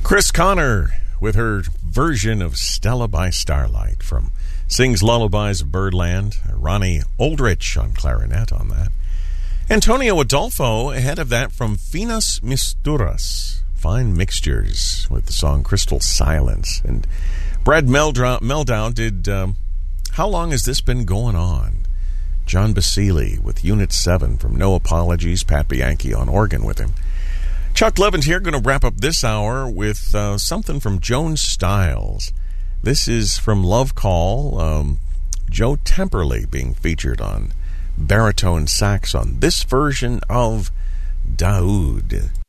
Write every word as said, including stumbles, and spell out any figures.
Chris Connor with her version of Stella by Starlight from Sings Lullabies of Birdland. Ronnie Aldrich on clarinet on that. Antonio Adolfo ahead of that from Finas Misturas, Fine Mixtures, with the song Crystal Silence. And Brad Meldau, Meldau did um, How Long Has This Been Going On? John Basile with Unit seven from No Apologies, Pat Bianchi on organ with him. Chuck Levin here, going to wrap up this hour with uh, something from Joan Styles. This is from Love Call, um, Joe Temperley being featured on baritone sax on this version of Daoud.